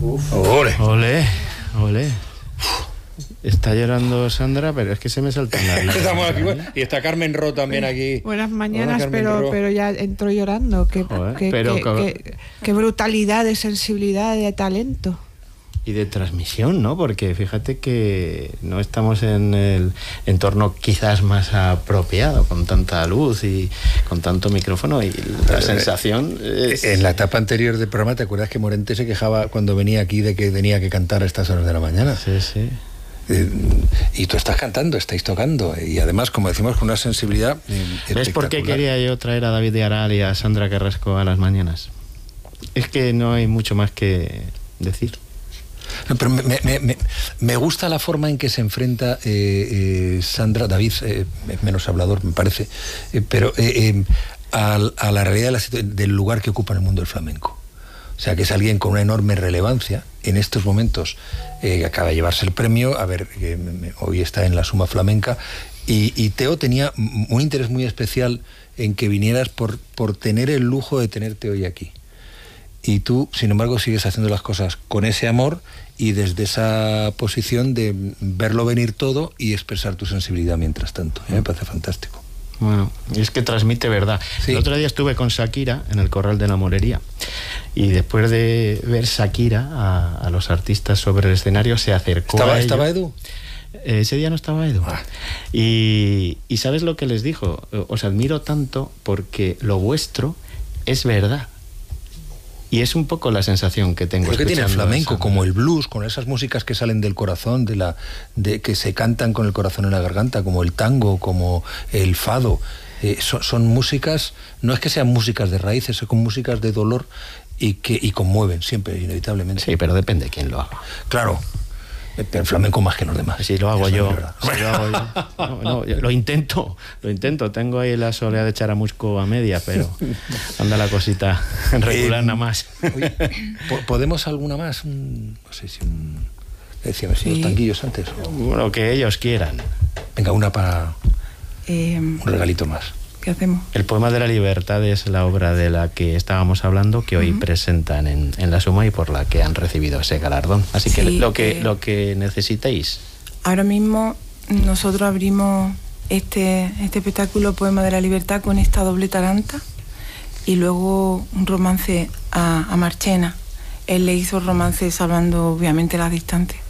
Ole. Ole, ole. Está llorando Sandra, pero es que se me saltan las lágrimas. Estamos aquí, bueno, y está Carmen Ro también aquí. Buenas mañanas, Hola, pero ya entró llorando. Qué brutalidad de sensibilidad, de talento. Y de transmisión, ¿no? Porque fíjate que no estamos en el entorno quizás más apropiado, con tanta luz y con tanto micrófono, y la sensación es... En la etapa anterior del programa, ¿te acuerdas que Morente se quejaba cuando venía aquí de que tenía que cantar a estas horas de la mañana? Sí, sí. Y tú estás cantando, estáis tocando, y además, como decimos, con una sensibilidad ¿Ves por qué quería yo traer a David de Aral y a Sandra Carrasco a las mañanas? Es que no hay mucho más que decir. No, pero me gusta la forma en que se enfrenta Sandra, David es menos hablador, me parece, pero a la realidad del lugar que ocupa en el mundo del flamenco. O sea, que es alguien con una enorme relevancia en estos momentos, acaba de llevarse el premio, hoy está en la Suma Flamenca, y Teo tenía un interés muy especial en que vinieras por tener el lujo de tenerte hoy aquí. Y tú, sin embargo, sigues haciendo las cosas con ese amor y desde esa posición de verlo venir todo y expresar tu sensibilidad mientras tanto. Me parece fantástico. Bueno, y es que transmite verdad. Sí. El otro día estuve con Shakira en el Corral de la Morería, y después de ver Shakira a los artistas sobre el escenario, se acercó a ellos. ¿Estaba Edu? Ese día no estaba Edu. Y ¿sabes lo que les dijo? Os admiro tanto porque lo vuestro es verdad. Y es un poco la sensación que tengo. Creo que tiene el flamenco, como el blues, con esas músicas que salen del corazón, que se cantan con el corazón en la garganta, como el tango, como el fado. Son músicas, no es que sean músicas de raíces, son músicas de dolor y conmueven siempre, inevitablemente. Sí, pero depende de quién lo haga. Claro. Pero el flamenco más que los demás. Si lo hago yo. Lo intento. Tengo ahí la soleá de Charamusco a media, pero anda la cosita regular nada más. Oye, ¿podemos alguna más? No sé si decíamos los tanquillos antes. Lo que ellos quieran. Venga, una para un regalito más. ¿Qué hacemos? El poema de la libertad es la obra de la que estábamos hablando, que hoy presentan en la Suma y por la que han recibido ese galardón. Así que lo que necesitéis. Ahora mismo nosotros abrimos este espectáculo Poema de la Libertad con esta doble taranta y luego un romance a Marchena. Él le hizo romance salvando obviamente las distancias.